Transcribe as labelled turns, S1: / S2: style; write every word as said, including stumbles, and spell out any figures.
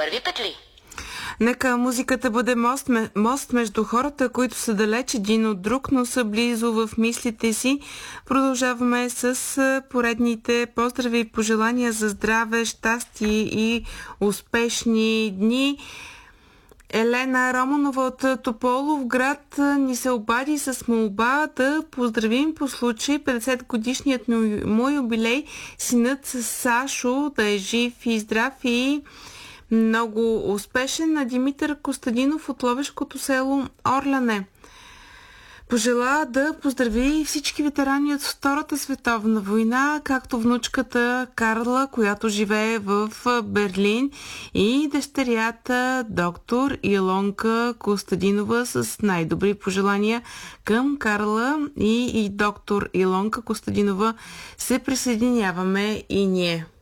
S1: Първи петли.
S2: Нека музиката бъде мост, мост между хората, които са далеч един от друг, но са близо в мислите си. Продължаваме с поредните поздрави и пожелания за здраве, щастие и успешни дни. Елена Романова от Тополовград ни се обади с молба да поздравим по случай петдесет годишният му юбилей, синът Сашо да е жив и здрав и много успешен, на Димитър Костадинов от ловешкото село Орляне. Пожела да поздрави всички ветерани от Втората световна война, както внучката Карла, която живее в Берлин, и дъщерята доктор Илонка Костадинова, с най-добри пожелания към Карла и, и доктор Илонка Костадинова се присъединяваме и ние.